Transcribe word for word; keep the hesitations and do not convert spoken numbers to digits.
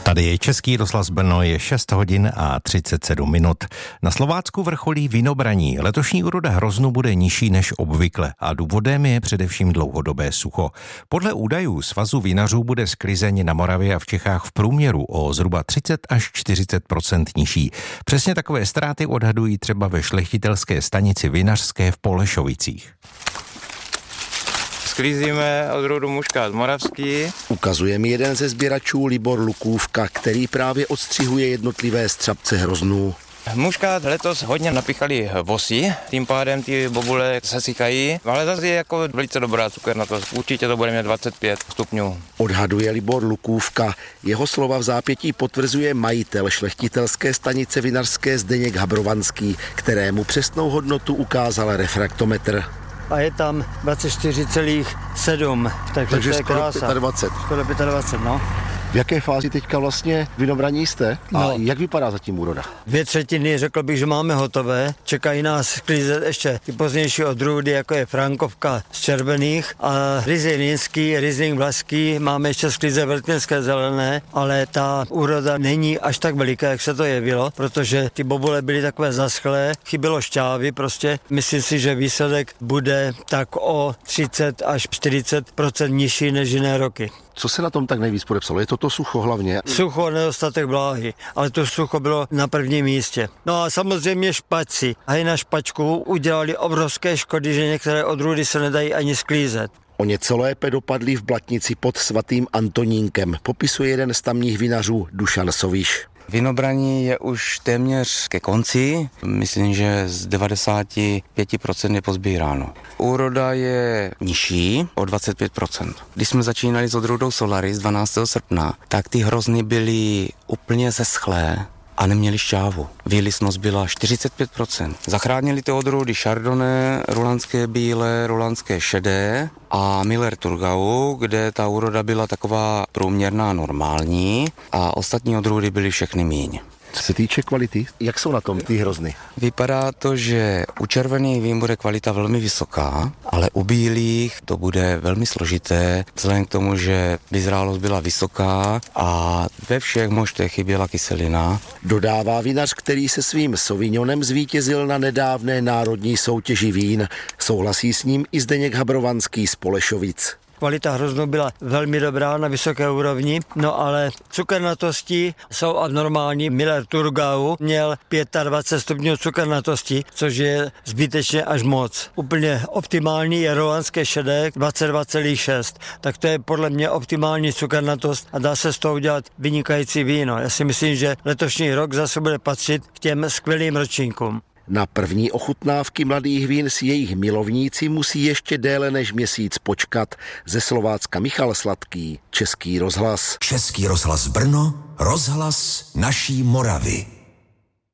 Tady je Český rozhlas Brno, je šest hodin a třicet sedm minut. Na Slovácku vrcholí vinobraní. Letošní úroda hroznu bude nižší než obvykle a důvodem je především dlouhodobé sucho. Podle údajů Svazu vinařů bude sklizeň na Moravě a v Čechách v průměru o zhruba třicet až čtyřicet procent nižší. Přesně takové ztráty odhadují třeba ve šlechtitelské stanici vinařské v Polešovicích. Sklízíme odrůdu muškát moravský. Ukazuje mi jeden ze sběračů Libor Lukůvka, který právě odstřihuje jednotlivé střapce hroznů. Muškát letos hodně napichali vosy, tím pádem ty bobule sesychají, ale zase je jako velice dobrá cukernatost. Určitě to bude mít dvacet pět stupňů. Odhaduje Libor Lukůvka. Jeho slova v zápětí potvrzuje majitel šlechtitelské stanice vinařské Zdeněk Habrovanský, kterému přesnou hodnotu ukázal refraktometr. A je tam dvacet čtyři celá sedm, takže, takže to je skoro krása. dvacet pět. Skoro dvacet pět, no. V jaké fázi teďka vlastně vinobraní jste? A No. jak vypadá zatím úroda? Dvě třetiny, řekl bych, že máme hotové. Čekají nás sklízet ještě ty pozdější odrůdy, jako je Frankovka z červených a Riesling Rýnský, Riesling Vlašský. Máme ještě sklízet Veltněské zelené, ale ta úroda není až tak veliká, jak se to jevilo, protože ty bobule byly takové zaschlé, chybělo šťávy prostě. Myslím si, že výsledek bude tak o třicet až čtyřicet procent nižší než jiné roky. Co se na tom tak nejvíc podepsalo? Je to to sucho hlavně? Sucho a nedostatek vláhy, ale to sucho bylo na prvním místě. No a samozřejmě špaci. A i na špačku udělali obrovské škody, že některé odrůdy se nedají ani sklízet. O něco lépe dopadli v Blatnici pod svatým Antonínkem, popisuje jeden z tamních vinařů Dušan Sovíš. Vinobraní je už téměř ke konci, myslím, že z devadesát pět procent je pozbíráno. Úroda je nižší o dvacet pět procent. Když jsme začínali s odrůdou Solaris dvanáctého srpna, tak ty hrozny byly úplně zeschlé a neměli šťávu. Výlisnost byla čtyřicet pět procent. Zachránili ty odrůdy Chardonnay, rulandské bílé, rulandské šedé a Miller Thurgau, kde ta úroda byla taková průměrná, normální a ostatní odrůdy byly všechny míň. Co se týče kvality, jak jsou na tom ty hrozny? Vypadá to, že u červených vín bude kvalita velmi vysoká, ale u bílých to bude velmi složité, vzhledem k tomu, že vyzrálost byla vysoká a ve všech moštech chyběla kyselina. Dodává vinař, který se svým Sauvignonem zvítězil na nedávné národní soutěži vín. Souhlasí s ním i Zdeněk Habrovanský z Polešovic. Kvalita hroznů byla velmi dobrá na vysoké úrovni, no ale cukernatosti jsou abnormální. Miller Thurgau měl dvacet pět stupňů cukernatosti, což je zbytečně až moc. Úplně optimální je rulandské šedé dvacet dva celá šest, tak to je podle mě optimální cukernatost a dá se z toho udělat vynikající víno. Já si myslím, že letošní rok zase bude patřit k těm skvělým ročníkům. Na první ochutnávky mladých vín s jejich milovníci musí ještě déle než měsíc počkat. Ze Slovácka Michal Sladký, Český rozhlas. Český rozhlas Brno, rozhlas naší Moravy.